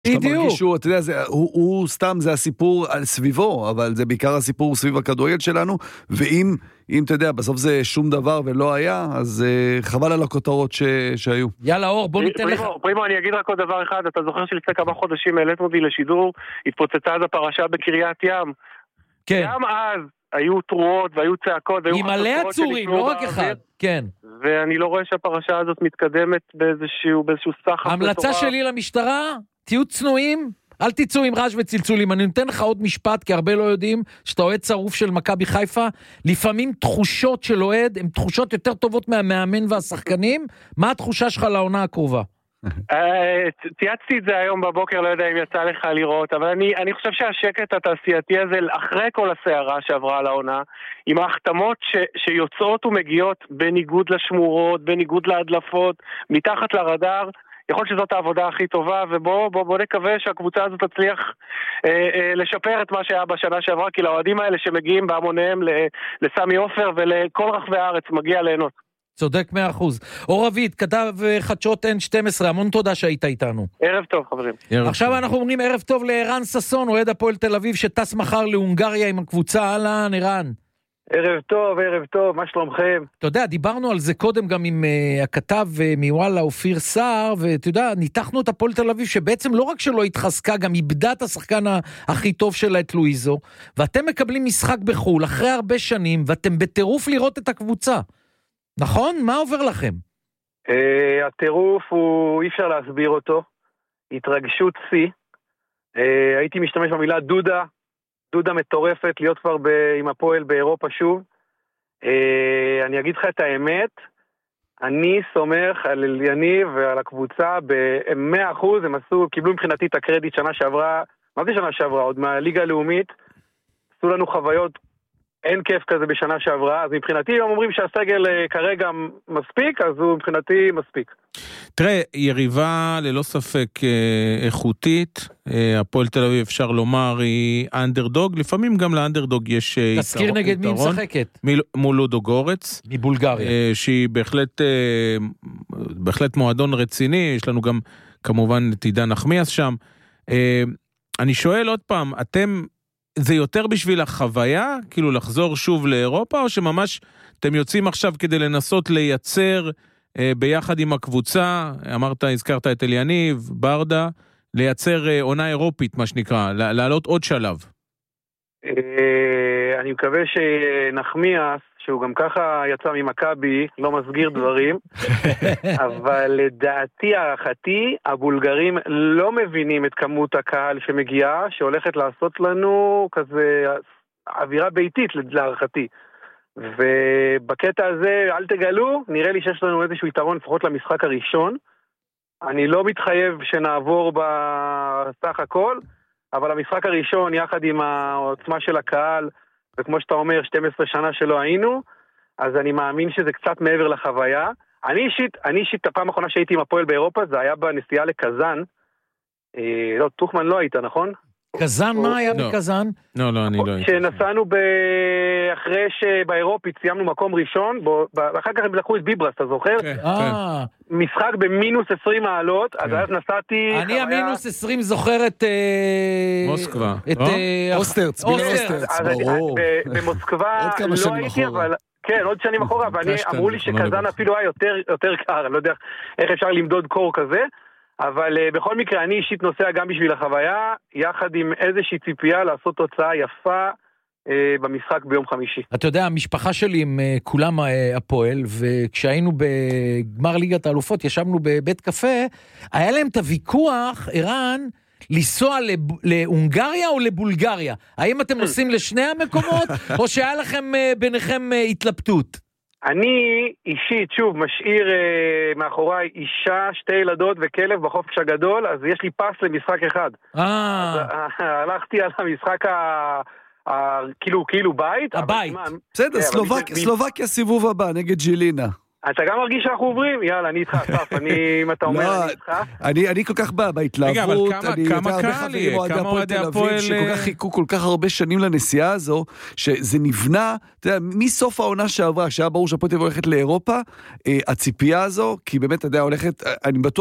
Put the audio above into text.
בדיוק. אתה יודע, הוא סתם, זה הסיפור על סביבו, אבל זה בעיקר הסיפור סביב הכדורגל שלנו, ואם אתה יודע, בסוף זה שום דבר ולא היה, אז חבל על הכותרות שהיו. יאללה אור, בוא ניתן לך. פרימו, אני אגיד רק עוד דבר אחד, אתה זוכר שלפני כמה חודשים העליתם אותי לשידור, התפוצצה אז הפרשה בקריית ים. כן. גם אז היו תרועות והיו צעקות, עם מלא עצורים, לא רק אחד. כן. ואני לא רואה שהפרשה הזאת מתקדמת באיזשהו סחף. ההמלצה שלי למשטרה, תהיו צנועים, אל תצאו עם רעש וצלצולים. אני נותן לך עוד משפט, כי הרבה לא יודעים, שאתה אוהד צרוף של מכבי חיפה, לפעמים תחושות של אוהד, הן תחושות יותר טובות מהמאמן והשחקנים. מה התחושה שלך לעונה הקרובה? צייצתי את זה היום בבוקר, לא יודע אם יצא לך לראות, אבל אני חושב שהשקט התעשייתי הזה, אחרי כל הסערה שעברה על העונה, עם ההחתמות שיוצאות ומגיעות בניגוד לשמורות, בניגוד להדלפות, מתחת לרדאר, יכול שזאת העבודה הכי טובה, ובוא נקווה שהקבוצה הזאת תצליח לשפר את מה שהיה בשנה שעברה, כי לאוהדים האלה שמגיעים בהמוניהם לסמי עופר ולכל רחבי הארץ מגיע ליהנות. צודק 100%. אור רביד, כתב חדשות N12, המון תודה שהיית איתנו. ערב טוב, חברים. עכשיו אנחנו אומרים ערב טוב לערן ססון, אוהד הפועל תל אביב, שטס מחר להונגריה עם הקבוצה. אהלן, ערן. ערב טוב, מה שלומכם? אתה יודע, דיברנו על זה קודם גם עם הכתב מוואלה אופיר סער, ואתה יודע, ניתחנו את הפועל תל אביב, שבעצם לא רק שלא התחזקה, גם איבדה את השחקן הכי טוב שלה, את לואיזו, ואתם מקבלים משחק בחול אחרי הרבה שנים, ואתם בטירוף לראות את הקבוצה. נכון? מה עובר לכם? הטירוף אי אפשר להסביר אותו. התרגשות שיא. הייתי משתמש במילה דודה מטורפת, להיות כבר עם הפועל באירופה שוב. אני אגיד לך את האמת, אני סומך על יניב ועל הקבוצה ב-100%, הם קיבלו מבחינתי את הקרדיט שנה שעברה, מה זה שנה שעברה? עוד מהליגה הלאומית, עשו לנו חוויות, אין כיף כזה בשנה שעברה, אז מבחינתי הם אומרים שהסגל כרגע מספיק, אז הוא מבחינתי מספיק. תראה, יריבה ללא ספק איכותית, הפועל תל אביב אפשר לומר היא אנדרדוג, לפעמים גם לאנדרדוג יש יתרון. תזכיר נגד מי משחקת? מול לודו גורץ. מבולגריה. שהיא בהחלט מועדון רציני, יש לנו גם כמובן את עידן נחמיאס שם. אני שואל עוד פעם, זה יותר בשביל החוויה, כאילו לחזור שוב לאירופה, או שממש אתם יוצאים עכשיו כדי לנסות לייצר ביחד עם הקבוצה, הזכרת את אליניב, ברדה, לייצר עונה אירופית, מה שנקרא, לעלות עוד שלב? אני מקווה שנחמיאס, שהוא גם ככה יצא ממכבי, לא מסגיר דברים, אבל לדעתי, הערכתי, הבולגרים לא מבינים את כמות הקהל שמגיעה, שהולכת לעשות לנו כזה אווירה ביתית להערכתי. ובקטע הזה, אל תגלו, נראה לי שיש לנו איזשהו יתרון לפחות למשחק הראשון. אני לא מתחייב שנעבור בסך הכל, אבל המשחק הראשון, יחד עם העוצמה של הקהל, וכמו שאתה אומר, 12 שנה שלא היינו, אז אני מאמין שזה קצת מעבר לחוויה. אני אישית, הפעם האחרונה שהייתי עם הפועל באירופה, זה היה בנסיעה לקזן. לא, טוחמן לא היית, נכון? קזן, מה היה בקזן? לא, אני לא הייתי. שנסענו אחרי שבאירופית סיימנו מקום ראשון, ואחר כך הם לקחו את ביברס, אתה זוכר? משחק במינוס 20 מעלות, אז אז נסעתי... אני המינוס 20 זוכר את... מוסקבה. אוסטרץ, ברור. במוסקבה לא הייתי, אבל... כן, עוד שנים אחורה, ואמרו לי שקזן אפילו היה יותר קר, אני לא יודע איך אפשר למדוד קור כזה, אבל בכל מקרה, אני אישית נוסע גם בשביל החוויה, יחד עם איזושהי ציפייה לעשות תוצאה יפה במשחק ביום חמישי. אתה יודע, המשפחה שלי עם כולם הפועל, וכשהיינו בגמר ליגת האלופות, ישבנו בבית קפה, היה להם את הוויכוח, ערן, לנסוע להונגריה או לבולגריה? האם אתם נוסעים לשני המקומות, או שהיה לכם ביניכם התלבטות? אני אישית, שוב, משאיר מאחוריי אישה, 2 ילדות וכלב בחופש הגדול, אז יש לי פס למשחק אחד. הלכתי על המשחק כאילו בית. הבית. בסדר, סלובקיה סיבוב הבא נגד ג'ילינה. אתה גם מרגיש שאנחנו עוברים? יאללה, אני איתך, סף, אם אתה אומר, אני איתך. אני כל כך בהתלהבות, כמה קהל יהיה? כמה אוהדי הפועל? שכל כך חיכו כל כך הרבה שנים לנסיעה הזו, שזה נבנה, אתה יודע, מסוף העונה שעברה, שהיה ברור שהפועל תל אביב הולכת לאירופה, הציפייה הזו, כי באמת, אתה יודע, הולכת, אני בטוח,